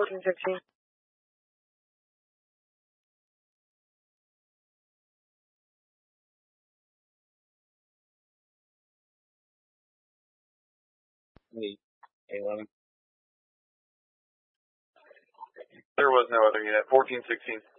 1416. Me. 11. There was no other unit. 1416.